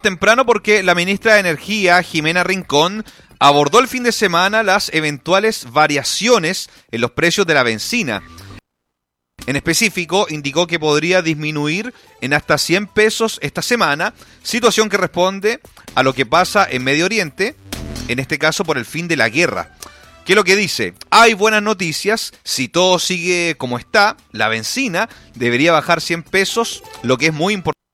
temprano porque la ministra de Energía, Jimena Rincón, abordó el fin de semana las eventuales variaciones en los precios de la benzina. En específico, indicó que podría disminuir en hasta 100 pesos esta semana, situación que responde a lo que pasa en Medio Oriente, en este caso por el fin de la guerra. ¿Qué es lo que dice? Hay buenas noticias, si todo sigue como está, la benzina debería bajar 100 pesos, lo que es muy importante.